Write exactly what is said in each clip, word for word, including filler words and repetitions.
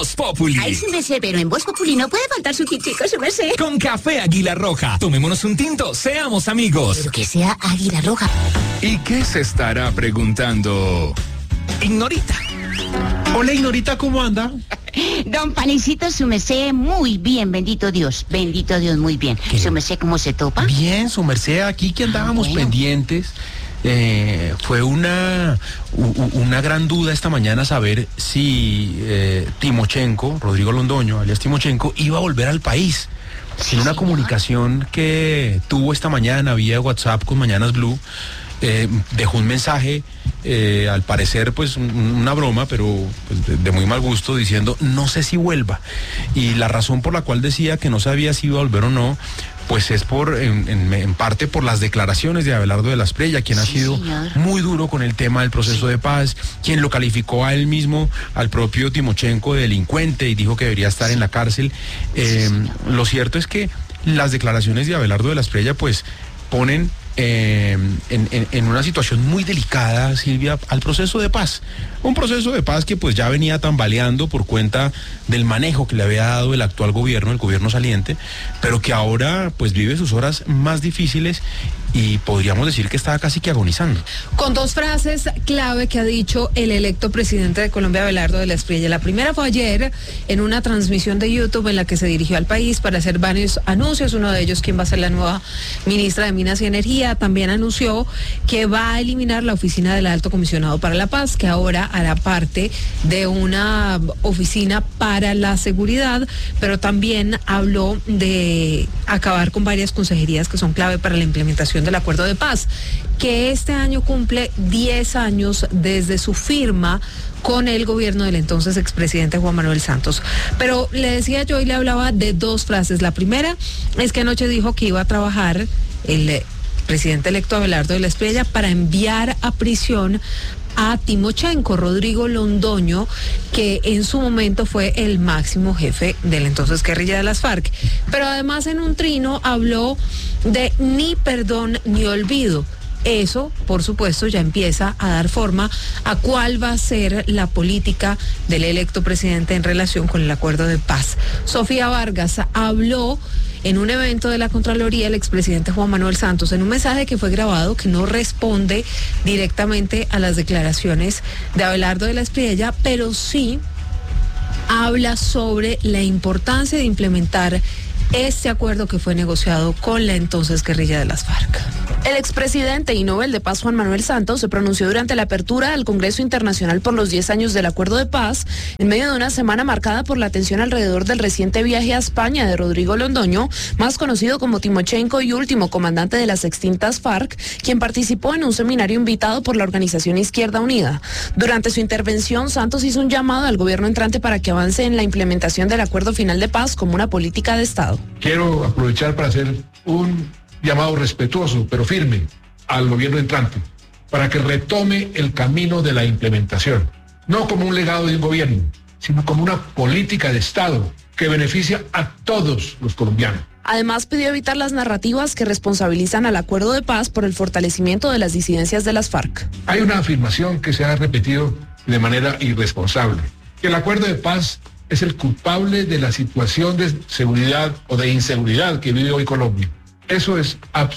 Populi. Ay, su merced, pero en Voz Populi no puede faltar su tintico, su merced. Con café Águila Roja. Tomémonos un tinto, seamos amigos. Pero que sea Águila Roja. ¿Y qué se estará preguntando Ignorita? Hola, Ignorita, ¿cómo anda? Don Panecito, su merced, muy bien, bendito Dios. Bendito Dios, muy bien. ¿Qué? Su merced, ¿cómo se topa? Bien, su merced, aquí que andábamos Ah, bueno. pendientes. Eh, fue una, u- una gran duda esta mañana saber si eh, Timochenko, Rodrigo Londoño, alias Timochenko, iba a volver al país. Sí, En una señor. comunicación que tuvo esta mañana vía WhatsApp con Mañanas Blue, eh, dejó un mensaje, eh, al parecer pues un- una broma, pero pues, de, de muy mal gusto, diciendo no sé si vuelva. Y la razón por la cual decía que no sabía si iba a volver o no, pues es por en, en- en parte por las declaraciones de Abelardo de la Espriella, quien ha Sí, sido señor. muy duro con el tema del proceso de paz, quien lo calificó a él mismo, al propio Timochenko, de delincuente y dijo que debería estar en la cárcel. Eh, lo cierto es que las declaraciones de Abelardo de la Espriella pues ponen eh, en, en- en una situación muy delicada, Silvia, al proceso de paz. Un proceso de paz que pues ya venía tambaleando por cuenta del manejo que le había dado el actual gobierno, el gobierno saliente, pero que ahora pues vive sus horas más difíciles y podríamos decir que está casi que agonizando. Con dos frases clave que ha dicho el electo presidente de Colombia, Abelardo de la Espriella. La primera fue ayer en una transmisión de YouTube en la que se dirigió al país para hacer varios anuncios, uno de ellos quién va a ser la nueva ministra de Minas y Energía. También anunció que va a eliminar la oficina del Alto Comisionado para la Paz, que ahora hará parte de una oficina para la seguridad, pero también habló de acabar con varias consejerías que son clave para la implementación del acuerdo de paz, que este año cumple diez años desde su firma con el gobierno del entonces expresidente Juan Manuel Santos. Pero le decía yo y le hablaba de dos frases. La primera es que anoche dijo que iba a trabajar el eh, presidente electo Abelardo de la Espriella para enviar a prisión a Timochenko, Rodrigo Londoño, que en su momento fue el máximo jefe del entonces guerrilla de las FARC. Pero además en un trino habló de ni perdón ni olvido. Eso, por supuesto, ya empieza a dar forma a cuál va a ser la política del electo presidente en relación con el acuerdo de paz. Sofía Vargas habló en un evento de la Contraloría el expresidente Juan Manuel Santos, en un mensaje que fue grabado que no responde directamente a las declaraciones de Abelardo de la Espriella, pero sí habla sobre la importancia de implementar este acuerdo que fue negociado con la entonces guerrilla de las FARC. El expresidente y Nobel de Paz Juan Manuel Santos se pronunció durante la apertura al Congreso Internacional por los diez años del Acuerdo de Paz, en medio de una semana marcada por la atención alrededor del reciente viaje a España de Rodrigo Londoño, más conocido como Timochenko y último comandante de las extintas FARC, quien participó en un seminario invitado por la organización Izquierda Unida. Durante su intervención, Santos hizo un llamado al gobierno entrante para que avance en la implementación del Acuerdo Final de Paz como una política de Estado. Quiero aprovechar para hacer un llamado respetuoso, pero firme, al gobierno entrante, para que retome el camino de la implementación, no como un legado de un gobierno, sino como una política de Estado que beneficia a todos los colombianos. Además, pidió evitar las narrativas que responsabilizan al Acuerdo de Paz por el fortalecimiento de las disidencias de las FARC. Hay una afirmación que se ha repetido de manera irresponsable, que el acuerdo de paz es el culpable de la situación de seguridad o de inseguridad que vive hoy Colombia. Eso es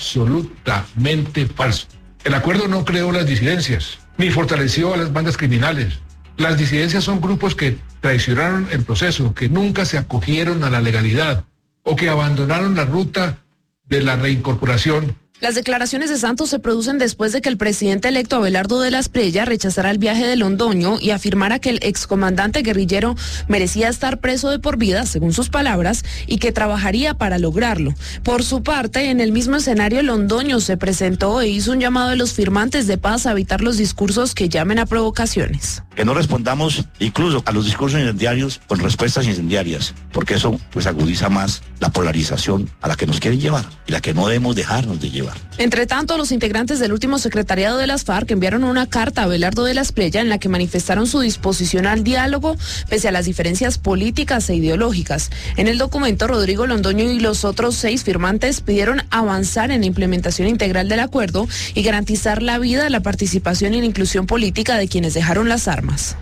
absolutamente falso. El acuerdo no creó las disidencias, ni fortaleció a las bandas criminales. Las disidencias son grupos que traicionaron el proceso, que nunca se acogieron a la legalidad o que abandonaron la ruta de la reincorporación. Las declaraciones de Santos se producen después de que el presidente electo Abelardo de la Espriella rechazara el viaje de Londoño y afirmara que el excomandante guerrillero merecía estar preso de por vida, según sus palabras, y que trabajaría para lograrlo. Por su parte, en el mismo escenario, Londoño se presentó e hizo un llamado a los firmantes de paz a evitar los discursos que llamen a provocaciones. Que no respondamos incluso a los discursos incendiarios con respuestas incendiarias, porque eso pues agudiza más la polarización a la que nos quieren llevar y la que no debemos dejarnos de llevar. Entre tanto, los integrantes del último secretariado de las FARC enviaron una carta a Abelardo de la Espriella en la que manifestaron su disposición al diálogo pese a las diferencias políticas e ideológicas. En el documento, Rodrigo Londoño y los otros seis firmantes pidieron avanzar en la implementación integral del acuerdo y garantizar la vida, la participación y la inclusión política de quienes dejaron las armas.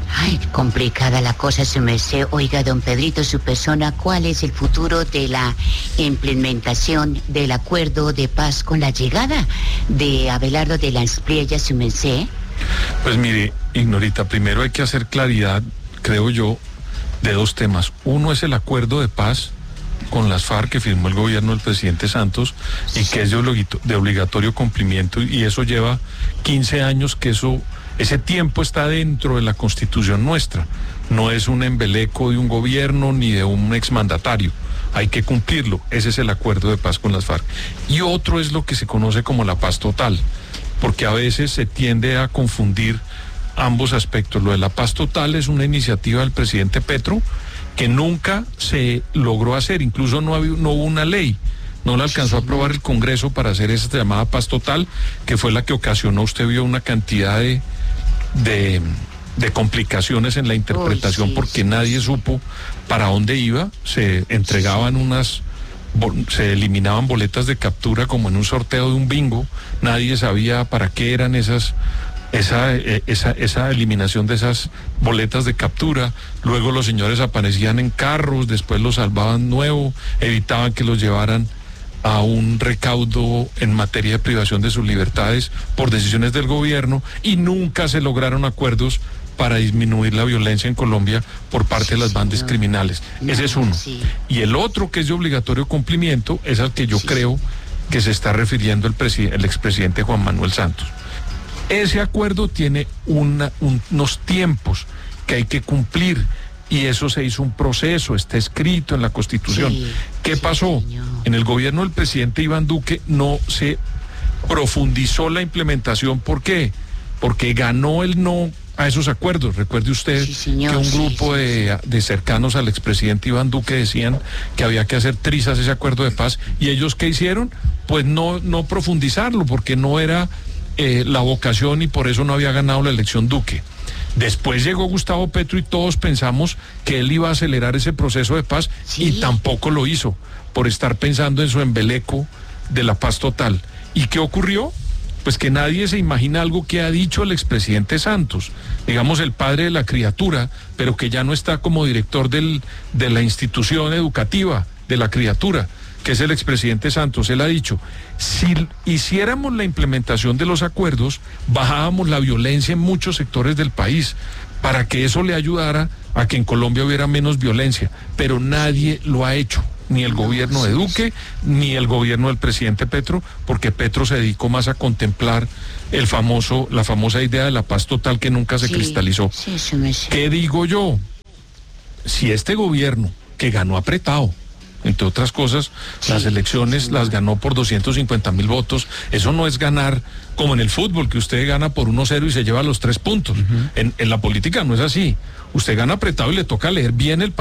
Ay, complicada la cosa, su merced. Oiga, don Pedrito, su persona, ¿cuál es el futuro de la implementación del acuerdo de paz con la llegada de Abelardo de la Espriella, su merced? Pues mire, Ignorita, primero hay que hacer claridad, creo yo, de dos temas. Uno es el acuerdo de paz con las FARC que firmó el gobierno del presidente Santos y que es de, obligatorio, de obligatorio cumplimiento, y eso lleva quince años que eso, ese tiempo está dentro de la Constitución nuestra. No es un embeleco de un gobierno ni de un exmandatario. Hay que cumplirlo. Ese es el acuerdo de paz con las FARC. Y otro es lo que se conoce como la paz total, porque a veces se tiende a confundir ambos aspectos. Lo de la paz total es una iniciativa del presidente Petro que nunca se logró hacer, incluso no, había, no hubo una ley, no la alcanzó a aprobar el Congreso para hacer esa llamada paz total, que fue la que ocasionó, usted vio una cantidad de, de, de complicaciones en la interpretación. Uy, sí, porque sí, nadie sí. supo para dónde iba, se entregaban unas, se eliminaban boletas de captura como en un sorteo de un bingo, nadie sabía para qué eran esas Esa, esa, esa eliminación de esas boletas de captura. Luego los señores aparecían en carros, después los salvaban nuevo, evitaban que los llevaran a un recaudo en materia de privación de sus libertades por decisiones del gobierno, y nunca se lograron acuerdos para disminuir la violencia en Colombia por parte sí, de las bandas señor. criminales. No, Ese es uno. Sí. Y el otro, que es de obligatorio cumplimiento, es al que yo sí, creo que se está refiriendo el, el expresidente Juan Manuel Santos. Ese acuerdo tiene una, un, unos tiempos que hay que cumplir, y eso se hizo un proceso, está escrito en la Constitución. Sí, ¿Qué sí, pasó? Señor. En el gobierno del presidente Iván Duque no se profundizó la implementación. ¿Por qué? Porque ganó el no a esos acuerdos. Recuerde usted sí, señor, que un grupo sí, sí, de, de cercanos al expresidente Iván Duque decían que había que hacer trizas ese acuerdo de paz, y ellos ¿qué hicieron? Pues no, no profundizarlo, porque no era Eh, la vocación, y por eso no había ganado la elección Duque. Después llegó Gustavo Petro y todos pensamos que él iba a acelerar ese proceso de paz, sí, y tampoco lo hizo, por estar pensando en su embeleco de la paz total. ¿Y qué ocurrió? Pues que nadie se imagina algo que ha dicho el expresidente Santos, digamos el padre de la criatura, pero que ya no está como director del, de la institución educativa de la criatura, que es el expresidente Santos. Él ha dicho, si hiciéramos la implementación de los acuerdos, bajábamos la violencia en muchos sectores del país, para que eso le ayudara a que en Colombia hubiera menos violencia, pero nadie lo ha hecho, ni el gobierno de Duque, ni el gobierno del presidente Petro, porque Petro se dedicó más a contemplar el famoso, la famosa idea de la paz total que nunca se sí, cristalizó. Sí, sí, sí. ¿Qué digo yo? Si este gobierno, que ganó apretado, entre otras cosas, sí, las elecciones sí, las ganó por doscientos cincuenta mil votos. Eso no es ganar como en el fútbol, que usted gana por uno cero y se lleva los tres puntos. Uh-huh. En, en la política no es así. Usted gana apretado y le toca leer bien el